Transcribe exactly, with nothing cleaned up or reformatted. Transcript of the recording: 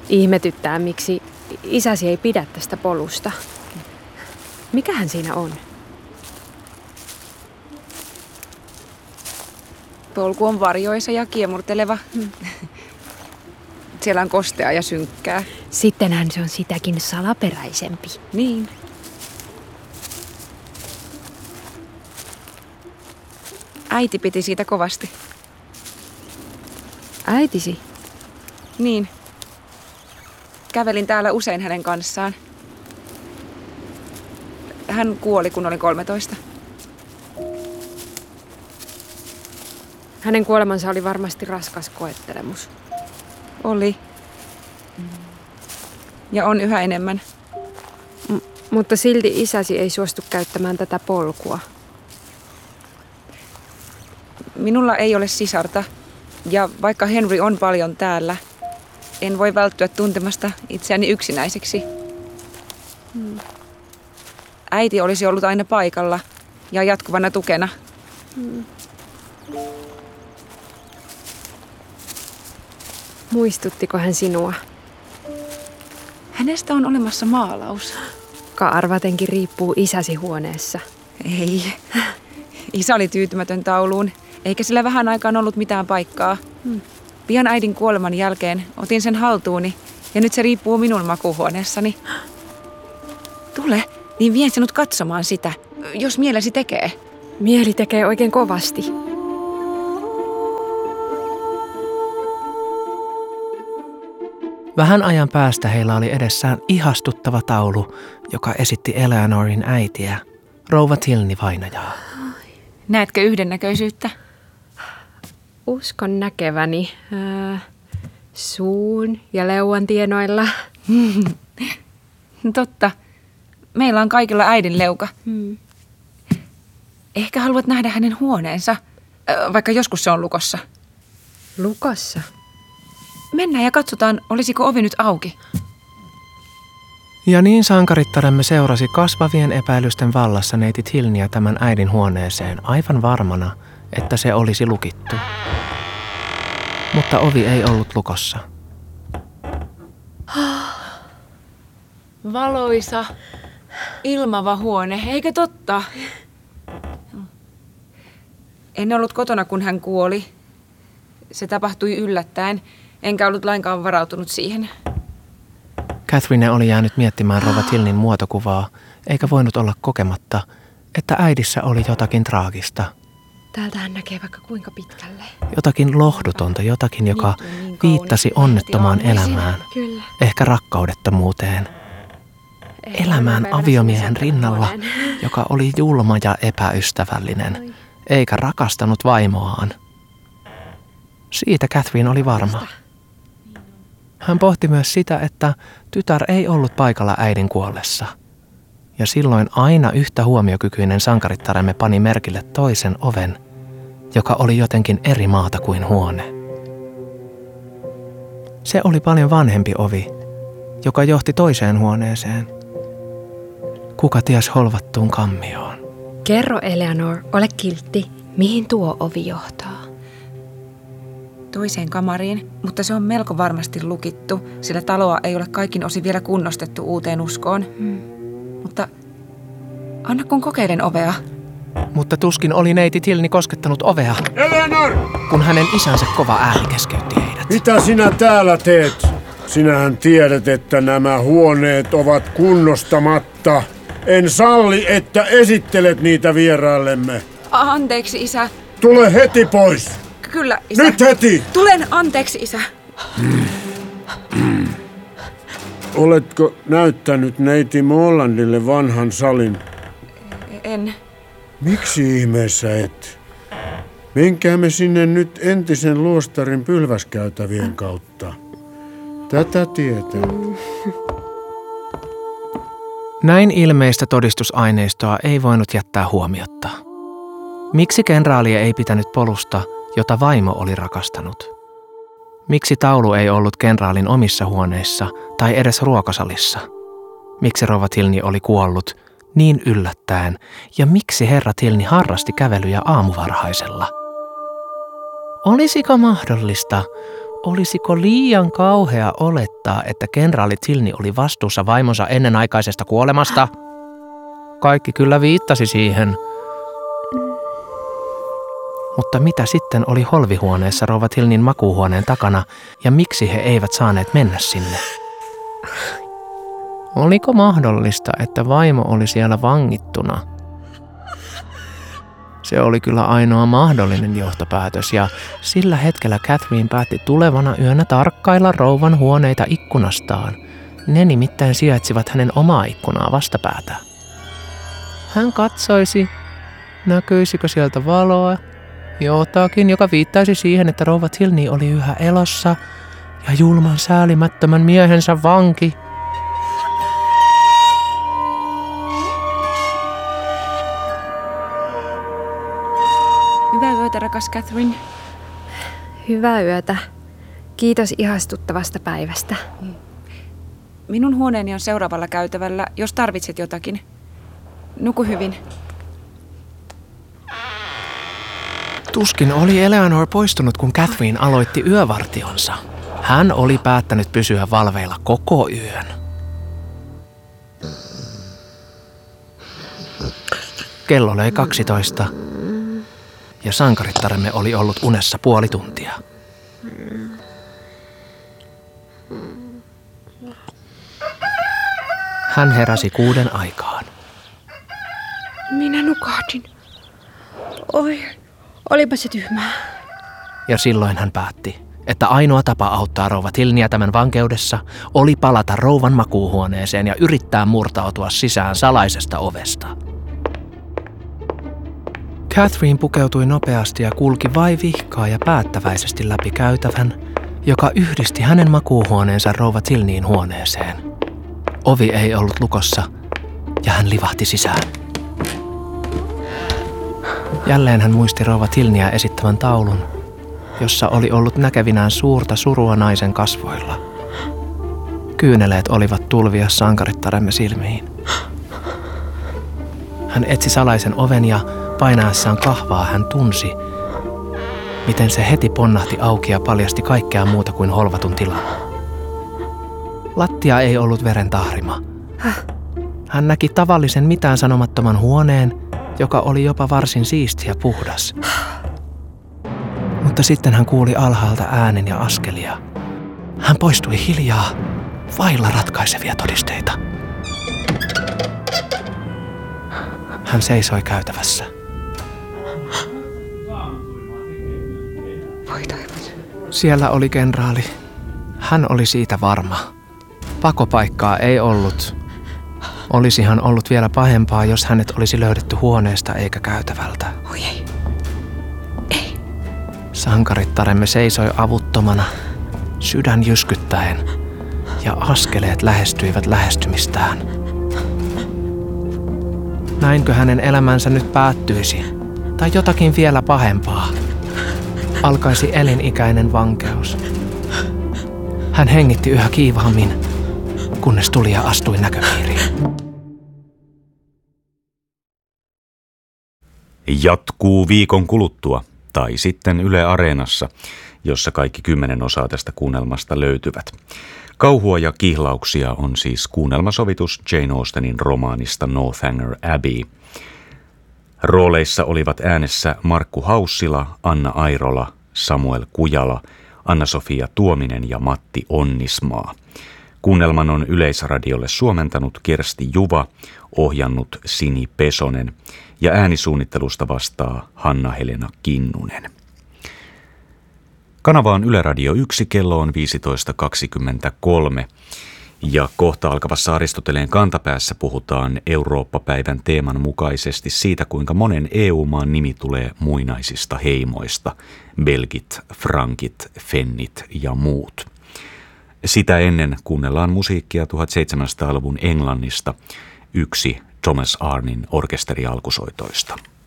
Ihmetyttää, miksi isäsi ei pidä tästä polusta. Mikähän siinä on? Polku on varjoisa ja kiemurteleva. Hmm. Siellä on kostea ja synkkää. Sittenhän se on sitäkin salaperäisempi. Niin. Äiti piti siitä kovasti. Äitisi? Niin. Kävelin täällä usein hänen kanssaan. Hän kuoli, kun oli kolmetoista. Hänen kuolemansa oli varmasti raskas koettelemus. Oli. Ja on yhä enemmän. M- mutta silti isäsi ei suostu käyttämään tätä polkua. Minulla ei ole sisarta. Ja vaikka Henry on paljon täällä, en voi välttyä tuntemasta itseäni yksinäiseksi. Hmm. Äiti olisi ollut aina paikalla ja jatkuvana tukena. Hmm. Muistuttiko hän sinua? Hänestä on olemassa maalaus. Ka arvatenkin riippuu isäsi huoneessa. Ei. Isä oli tyytymätön tauluun, eikä sillä vähän aikaan ollut mitään paikkaa. Hmm. Pian äidin kuoleman jälkeen otin sen haltuuni ja nyt se riippuu minun makuuhuoneessani. Tule, niin vien sinut katsomaan sitä, jos mielesi tekee. Mieli tekee oikein kovasti. Vähän ajan päästä heillä oli edessään ihastuttava taulu, joka esitti Eleanorin äitiä, rouva Tilney vainajaa. Näetkö yhdennäköisyyttä? Uskon näkeväni äh, suun ja leuan tienoilla. Totta. Meillä on kaikilla äidin leuka. Hmm. Ehkä haluat nähdä hänen huoneensa, vaikka joskus se on lukossa. Lukossa? Mennään ja katsotaan, olisiko ovi nyt auki. Ja niin sankarittaremme seurasi kasvavien epäilysten vallassa neiti Tilniä tämän äidin huoneeseen aivan varmana, että se olisi lukittu. Mutta ovi ei ollut lukossa. Valoisa, ilmava huone, eikö totta? En ollut kotona, kun hän kuoli. Se tapahtui yllättäen, enkä ollut lainkaan varautunut siihen. Catherine oli jäänyt miettimään rouva Tilnin muotokuvaa, eikä voinut olla kokematta, että äidissä oli jotakin traagista. Täältähän näkee vaikka kuinka pitkälle. Jotakin lohdutonta, jotakin, joka viittasi onnettomaan elämään, ehkä rakkaudettomuuteen. Elämään aviomiehen rinnalla, joka oli julma ja epäystävällinen, eikä rakastanut vaimoaan. Siitä Catherine oli varma. Hän pohti myös sitä, että tytär ei ollut paikalla äidin kuollessa. Ja silloin aina yhtä huomiokykyinen sankarittaremme pani merkille toisen oven, joka oli jotenkin eri maata kuin huone. Se oli paljon vanhempi ovi, joka johti toiseen huoneeseen. Kuka ties holvattuun kammioon. Kerro, Eleanor, ole kiltti, mihin tuo ovi johtaa? Toiseen kamariin, mutta se on melko varmasti lukittu, sillä taloa ei ole kaikin osin vielä kunnostettu uuteen uskoon. Hmm. Mutta anna kun kokeilen ovea. Mutta tuskin oli neiti Tilni koskettanut ovea, Eleanor! kun hänen isänsä kova ääni keskeytti heidät. Mitä sinä täällä teet? Sinähän tiedät, että nämä huoneet ovat kunnostamatta. En salli, että esittelet niitä vieraillemme. Anteeksi, isä. Tule heti pois! Kyllä, isä. Nyt heti! Tulen, anteeksi, isä. Mm. Mm. Oletko näyttänyt neiti Mollandille vanhan salin? En. Miksi ihmeessä et? Menkäämme sinne nyt entisen luostarin pylväskäytävien kautta. Tätä tietää. Näin ilmeistä todistusaineistoa ei voinut jättää huomiotta. Miksi kenraali ei pitänyt polusta, jota vaimo oli rakastanut? Miksi taulu ei ollut kenraalin omissa huoneissa tai edes ruokasalissa? Miksi rouva Tilni oli kuollut niin yllättäen ja miksi herra Tilni harrasti kävelyjä aamuvarhaisella? Olisiko mahdollista, Olisiko liian kauhea olettaa, että kenraali Tilney oli vastuussa vaimonsa ennenaikaisesta kuolemasta? Kaikki kyllä viittasi siihen. Mutta mitä sitten oli holvihuoneessa rouva Tilneyn makuuhuoneen takana ja miksi he eivät saaneet mennä sinne? Oliko mahdollista, että vaimo oli siellä vangittuna? Se oli kyllä ainoa mahdollinen johtopäätös ja sillä hetkellä Catherine päätti tulevana yönä tarkkailla rouvan huoneita ikkunastaan. Ne nimittäin sijaitsivat hänen omaa ikkunaa vastapäätä. Hän katsoisi, näkyisikö sieltä valoa, jotakin, joka viittaisi siihen, että rouva Tilney oli yhä elossa ja julman säälimättömän miehensä vanki. Hyvää yötä, rakas Catherine. Hyvää yötä. Kiitos ihastuttavasta päivästä. Minun huoneeni on seuraavalla käytävällä, jos tarvitset jotakin. Nuku hyvin. Tuskin oli Eleanor poistunut, kun Catherine aloitti yövartionsa. Hän oli päättänyt pysyä valveilla koko yön. Kello löi kaksitoista ja sankarittaremme oli ollut unessa puoli tuntia. Hän heräsi kuuden aikaan. Minä nukahdin. Oi, olipa se tyhmää. Ja silloin hän päätti, että ainoa tapa auttaa rouva Tilneyä tämän vankeudessa oli palata rouvan makuuhuoneeseen ja yrittää murtautua sisään salaisesta ovesta. Catherine pukeutui nopeasti ja kulki vaivihkaa ja päättäväisesti läpi käytävän, joka yhdisti hänen makuuhuoneensa rouva Tilneyn huoneeseen. Ovi ei ollut lukossa ja hän livahti sisään. Jälleen hän muisti rouva Tilneyä esittävän taulun, jossa oli ollut näkevinään suurta surua naisen kasvoilla. Kyyneleet olivat tulvia sankarittaremme silmiin. Hän etsi salaisen oven ja painaessaan kahvaa hän tunsi, miten se heti ponnahti auki ja paljasti kaikkea muuta kuin holvatun tilan. Lattia ei ollut veren tahrima. Hän näki tavallisen mitään sanomattoman huoneen, joka oli jopa varsin siisti ja puhdas. Mutta sitten hän kuuli alhaalta äänen ja askelia. Hän poistui hiljaa, vailla ratkaisevia todisteita. Hän seisoi käytävässä. Siellä oli kenraali. Hän oli siitä varma. Pakopaikkaa ei ollut. Olisihan ollut vielä pahempaa, jos hänet olisi löydetty huoneesta eikä käytävältä. Oi ei. Ei. Sankarittaremme seisoi avuttomana, sydän jyskyttäen, ja askeleet lähestyivät lähestymistään. Näinkö hänen elämänsä nyt päättyisi? Tai jotakin vielä pahempaa? Alkaisi elinikäinen vankeus. Hän hengitti yhä kiivaammin, kunnes tulija astui näköpiiriin. Jatkuu viikon kuluttua, tai sitten Yle Areenassa, jossa kaikki kymmenen osaa tästä kuunnelmasta löytyvät. Kauhua ja kihlauksia on siis kuunnelmasovitus Jane Austenin romaanista Northanger Abbey. Rooleissa olivat äänessä Markku Haussila, Anna Airola, Samuel Kujala, Anna-Sofia Tuominen ja Matti Onnismaa. Kuunnelman on Yleisradiolle suomentanut Kersti Juva, ohjannut Sini Pesonen ja äänisuunnittelusta vastaa Hanna-Helena Kinnunen. Kanava on Yle Radio yksi, kello on viisitoista kaksikymmentäkolme ja kohta alkavassa Aristoteleen kantapäässä puhutaan Eurooppa-päivän teeman mukaisesti siitä, kuinka monen E U-maan nimi tulee muinaisista heimoista, belgit, frankit, fennit ja muut. Sitä ennen kuunnellaan musiikkia tuhatseitsemänsataaluvun Englannista, yksi Thomas Arnin orkesterialkusoitoista.